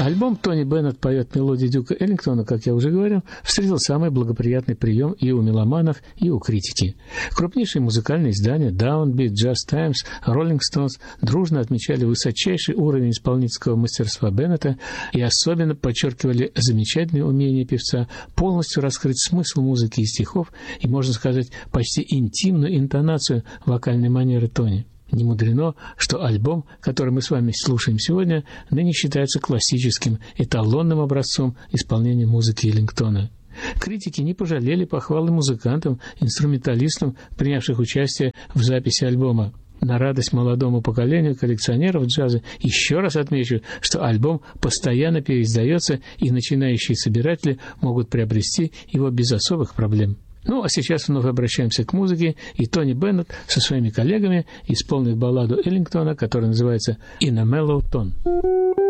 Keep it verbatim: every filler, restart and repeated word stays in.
Альбом «Тони Беннет поет мелодии Дюка Эллингтона», как я уже говорил, встретил самый благоприятный прием и у меломанов, и у критики. Крупнейшие музыкальные издания Downbeat, Jazz Times, Rolling Stones дружно отмечали высочайший уровень исполнительского мастерства Беннета и особенно подчеркивали замечательное умение певца полностью раскрыть смысл музыки и стихов и, можно сказать, почти интимную интонацию вокальной манеры Тони. Не мудрено, что альбом, который мы с вами слушаем сегодня, ныне считается классическим эталонным образцом исполнения музыки Эллингтона. Критики не пожалели похвалы музыкантам, инструменталистам, принявших участие в записи альбома. На радость молодому поколению коллекционеров джаза еще раз отмечу, что альбом постоянно переиздается, и начинающие собиратели могут приобрести его без особых проблем. Ну, а сейчас вновь обращаемся к музыке, и Тони Беннет со своими коллегами исполнит балладу Эллингтона, которая называется «In a Mellow Tone».